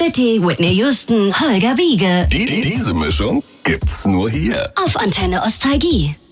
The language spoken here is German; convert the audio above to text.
Petty, Whitney Houston, Holger Wiege. Diese Mischung gibt's nur hier. Auf Antenne Ostalgie.